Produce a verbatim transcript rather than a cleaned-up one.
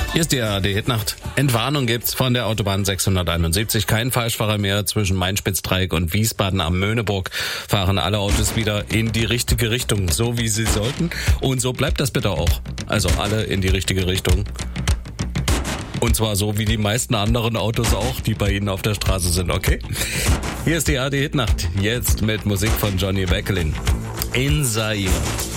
Hier ist die A R D-Hitnacht. Entwarnung gibt's von der Autobahn sechshunderteinundsiebzig. Kein Falschfahrer mehr zwischen Mainspitzdreieck und Wiesbaden am Möhneburg. Fahren alle Autos wieder in die richtige Richtung, so wie sie sollten. Und so bleibt das bitte auch. Also alle in die richtige Richtung. Und zwar so wie die meisten anderen Autos auch, die bei Ihnen auf der Straße sind, okay? Hier ist die A R D-Hitnacht. Jetzt mit Musik von Johnny Beckelin. In Zaire.